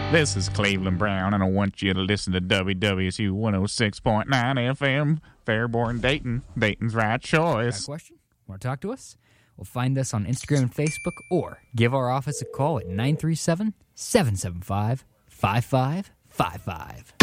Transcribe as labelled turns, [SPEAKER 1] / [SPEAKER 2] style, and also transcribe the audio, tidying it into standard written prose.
[SPEAKER 1] This is Cleveland Brown, and I want you to listen to WWSU 106.9 FM, Fairborn, Dayton. Dayton's right choice.
[SPEAKER 2] Got a question? Want to talk to us? Well, find us on Instagram and Facebook, or give our office a call at 937-775-5555.